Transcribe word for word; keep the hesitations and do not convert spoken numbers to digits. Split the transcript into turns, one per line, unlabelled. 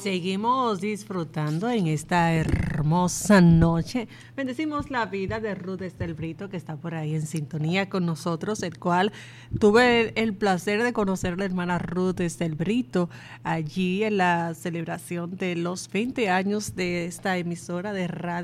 Seguimos disfrutando en esta hermosa noche. Bendecimos la vida de Ruth Estelbrito, que está por ahí en sintonía con nosotros, el cual tuve el placer de conocer a la hermana Ruth Estelbrito allí en la celebración de los veinte años de esta emisora de radio